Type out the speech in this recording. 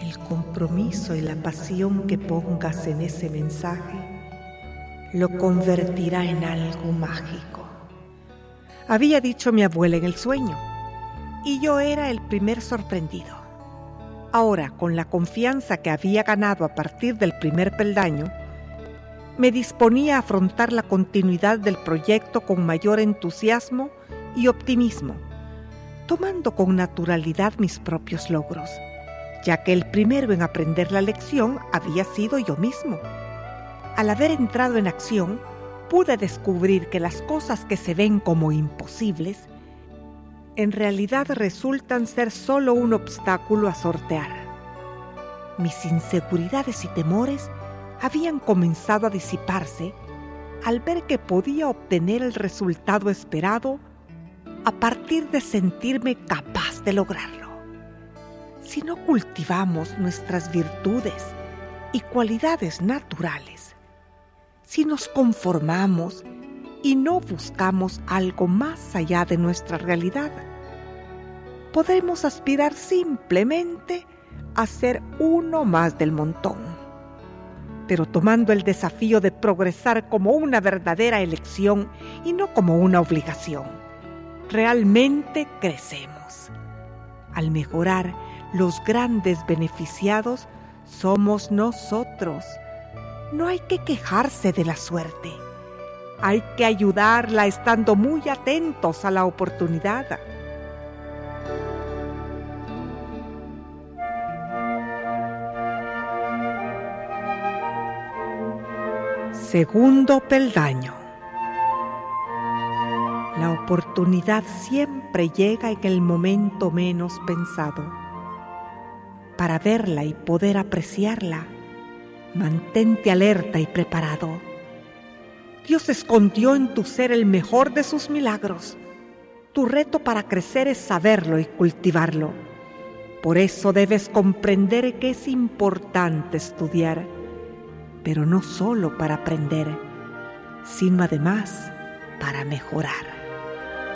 El compromiso y la pasión que pongas en ese mensaje lo convertirá en algo mágico. Había dicho mi abuela en el sueño, y yo era el primer sorprendido. Ahora, con la confianza que había ganado a partir del primer peldaño, me disponía a afrontar la continuidad del proyecto con mayor entusiasmo y optimismo, tomando con naturalidad mis propios logros, ya que el primero en aprender la lección había sido yo mismo. Al haber entrado en acción, pude descubrir que las cosas que se ven como imposibles, en realidad resultan ser solo un obstáculo a sortear. Mis inseguridades y temores habían comenzado a disiparse al ver que podía obtener el resultado esperado a partir de sentirme capaz de lograrlo. Si no cultivamos nuestras virtudes y cualidades naturales, si nos conformamos y no buscamos algo más allá de nuestra realidad, podremos aspirar simplemente a ser uno más del montón. Pero tomando el desafío de progresar como una verdadera elección y no como una obligación, realmente crecemos. Al mejorar, los grandes beneficiados somos nosotros. No hay que quejarse de la suerte. Hay que ayudarla estando muy atentos a la oportunidad. Segundo peldaño. La oportunidad siempre llega en el momento menos pensado. Para verla y poder apreciarla, mantente alerta y preparado. Dios escondió en tu ser el mejor de sus milagros. Tu reto para crecer es saberlo y cultivarlo. Por eso debes comprender que es importante estudiar, pero no solo para aprender, sino además para mejorar.